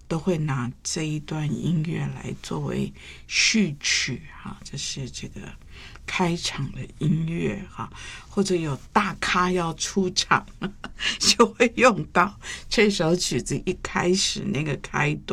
都会拿这一段音乐来作为序曲哈，就是这个开场的音乐哈，或者有大咖要出场，就会用到这首曲子一开始那个开端。